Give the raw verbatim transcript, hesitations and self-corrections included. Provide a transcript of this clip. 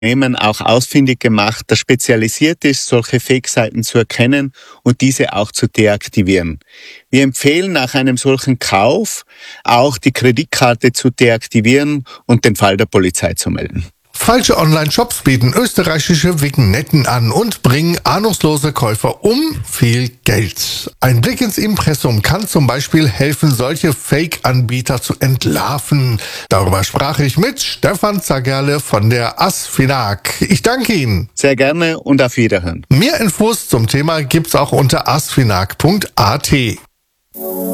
Unternehmen auch ausfindig gemacht, das spezialisiert ist, solche Fake-Seiten zu erkennen und diese auch zu deaktivieren. Wir empfehlen nach einem solchen Kauf auch die Kreditkarte zu deaktivieren und den Fall der Polizei zu melden. Falsche Online-Shops bieten österreichische Vignetten an und bringen ahnungslose Käufer um viel Geld. Ein Blick ins Impressum kann zum Beispiel helfen, solche Fake-Anbieter zu entlarven. Darüber sprach ich mit Stefan Zagerle von der ASFINAG. Ich danke Ihnen. Sehr gerne und auf Wiederhören. Mehr Infos zum Thema gibt's auch unter asfinag punkt at.